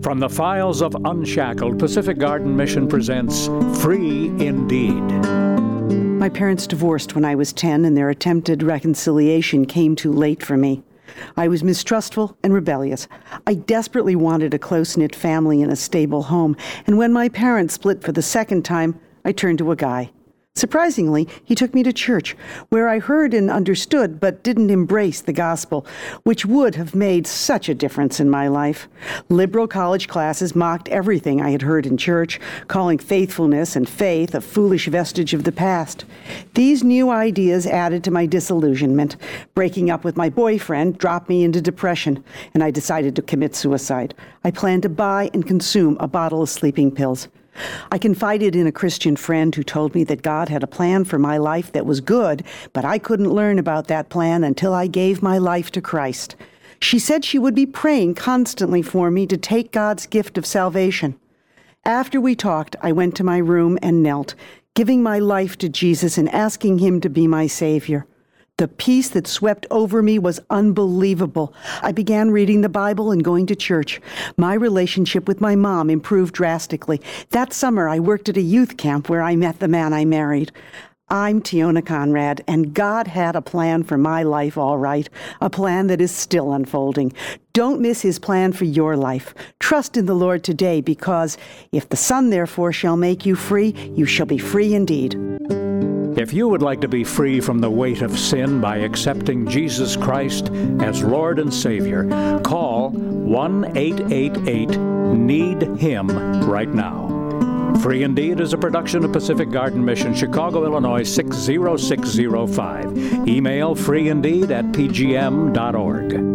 From the files of Unshackled, Pacific Garden Mission presents Free Indeed. My parents divorced when I was 10, and their attempted reconciliation came too late for me. I was mistrustful and rebellious. I desperately wanted a close-knit family and a stable home, and when my parents split for the second time, I turned to a guy. Surprisingly, he took me to church, where I heard and understood but didn't embrace the gospel, which would have made such a difference in my life. Liberal college classes mocked everything I had heard in church, calling faithfulness and faith a foolish vestige of the past. These new ideas added to my disillusionment. Breaking up with my boyfriend dropped me into depression, and I decided to commit suicide. I planned to buy and consume a bottle of sleeping pills. I confided in a Christian friend who told me that God had a plan for my life that was good, but I couldn't learn about that plan until I gave my life to Christ. She said she would be praying constantly for me to take God's gift of salvation. After we talked, I went to my room and knelt, giving my life to Jesus and asking Him to be my Savior. The peace that swept over me was unbelievable. I began reading the Bible and going to church. My relationship with my mom improved drastically. That summer, I worked at a youth camp where I met the man I married. I'm Tiona Conrad, and God had a plan for my life, all right, a plan that is still unfolding. Don't miss His plan for your life. Trust in the Lord today, because if the Son therefore shall make you free, you shall be free indeed. If you would like to be free from the weight of sin by accepting Jesus Christ as Lord and Savior, call 1-888-NEED-HIM right now. Free Indeed is a production of Pacific Garden Mission, Chicago, Illinois 60605. Email freeindeed@pgm.org.